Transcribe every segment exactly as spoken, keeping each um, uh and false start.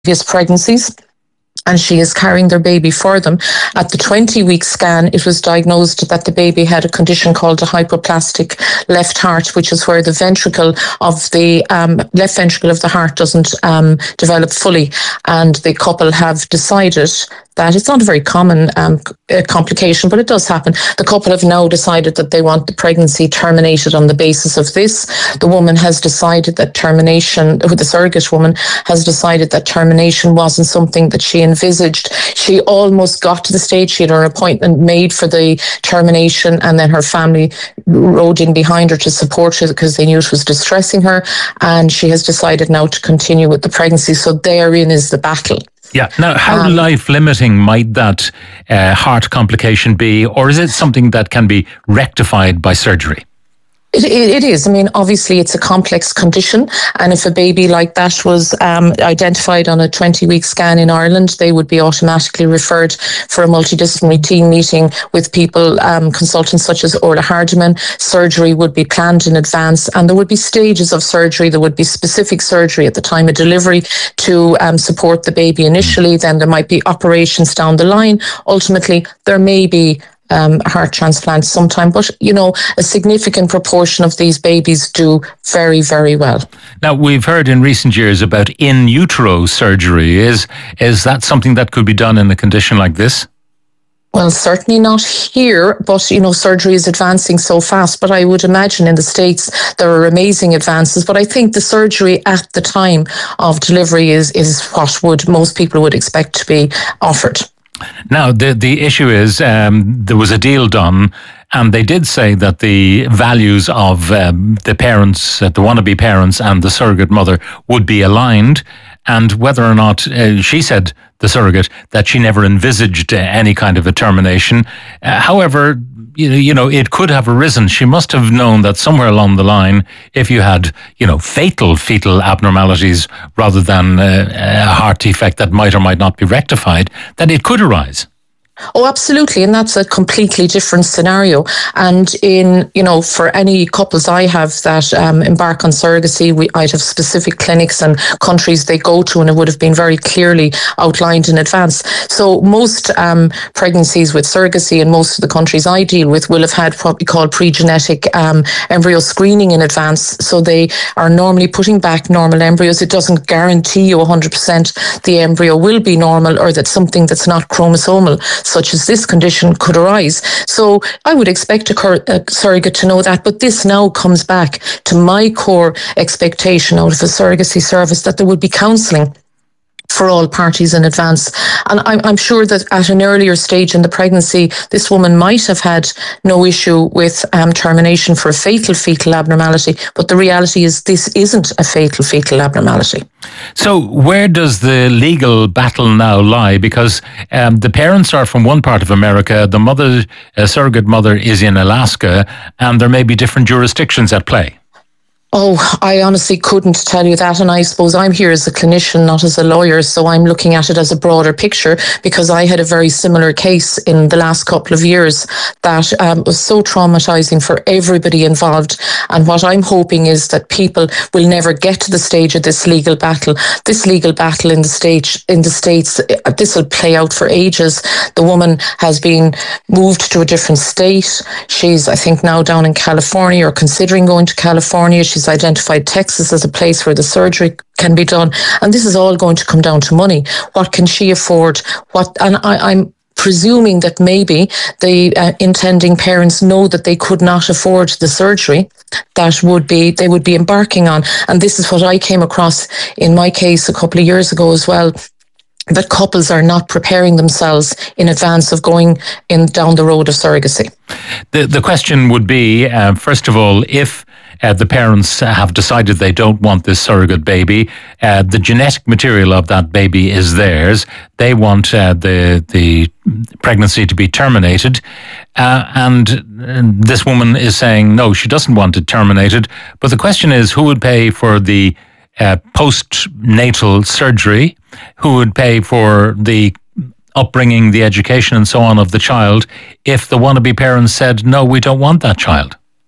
previous pregnancies, and she is carrying their baby for them. At the twenty-week scan, it was diagnosed that the baby had a condition called a hypoplastic left heart, which is where the ventricle of the um, left ventricle of the heart doesn't um, develop fully. And the couple have decided that it's not a very common um, complication, but it does happen. The couple have now decided that they want the pregnancy terminated on the basis of this. The woman has decided that termination, the surrogate woman has decided that termination wasn't something that she envisaged. She almost got to the stage, she had her appointment made for the termination, and then her family rode in behind her to support her because they knew it was distressing her, and she has decided now to continue with the pregnancy. So therein is the battle. Yeah. Now, how um, life-limiting might that uh, heart complication be, or is it something that can be rectified by surgery? It, it, it is. I mean, obviously, it's a complex condition, and if a baby like that was um, identified on a twenty-week scan in Ireland, they would be automatically referred for a multidisciplinary team meeting with people, um, consultants such as Orla Hardiman. Surgery would be planned in advance, and there would be stages of surgery. There would be specific surgery at the time of delivery to um, support the baby initially. Then there might be operations down the line. Ultimately, there may be Um, heart transplants sometime, but you know, a significant proportion of these babies do very, very well. Now, we've heard in recent years about in utero surgery. Is is that something that could be done in a condition like this? Well, certainly not here, but you know, surgery is advancing so fast. But I would imagine in the States there are amazing advances. But I think the surgery at the time of delivery is is what would most people would expect to be offered. Now, the the issue is um, there was a deal done, and they did say that the values of um, the parents, uh, the wannabe parents and the surrogate mother would be aligned, and whether or not, uh, she said, the surrogate, that she never envisaged uh, any kind of a termination. Uh, however, you know, you know, it could have arisen. She must have known that somewhere along the line, if you had, you know, fatal fetal abnormalities rather than uh, a heart defect that might or might not be rectified, that it could arise. Oh, absolutely. And that's a completely different scenario. And in, you know, for any couples I have that um, embark on surrogacy, we, I'd have specific clinics and countries they go to, and it would have been very clearly outlined in advance. So most um, pregnancies with surrogacy in most of the countries I deal with will have had what we call pre-genetic um, embryo screening in advance. So they are normally putting back normal embryos. It doesn't guarantee you one hundred percent the embryo will be normal, or that something that's not chromosomal, such as this condition, could arise. So I would expect a, cur- a surrogate to know that, but this now comes back to my core expectation out of a surrogacy service, that there would be counselling for all parties in advance. And I'm, I'm sure that at an earlier stage in the pregnancy, this woman might have had no issue with um, termination for a fatal fetal abnormality, but the reality is this isn't a fatal fetal abnormality. So where does the legal battle now lie? Because um, the parents are from one part of America, the mother, uh, surrogate mother, is in Alaska, and there may be different jurisdictions at play. Oh, I honestly couldn't tell you that. And I suppose I'm here as a clinician, not as a lawyer. So I'm looking at it as a broader picture, because I had a very similar case in the last couple of years that um, was so traumatizing for everybody involved. And what I'm hoping is that people will never get to the stage of this legal battle. This legal battle in the stage, in the States, this will play out for ages. The woman has been moved to a different state. She's, I think, now down in California, or considering going to California. She's identified Texas as a place where the surgery can be done, and this is all going to come down to money. What can she afford? What? And I, I'm presuming that maybe the uh, intending parents know that they could not afford the surgery that would be they would be embarking on. And this is what I came across in my case a couple of years ago as well, that couples are not preparing themselves in advance of going in down the road of surrogacy. The the question would be, uh, first of all, if Uh, the parents have decided they don't want this surrogate baby, uh, the genetic material of that baby is theirs. They want uh, the the pregnancy to be terminated, uh, and this woman is saying no, she doesn't want it terminated. But the question is, who would pay for the uh, postnatal surgery? Who would pay for the upbringing, the education, and so on of the child if the wannabe parents said no, we don't want that child?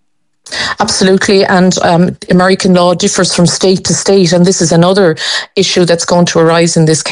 Absolutely, and um, American law differs from state to state, and this is another issue that's going to arise in this case.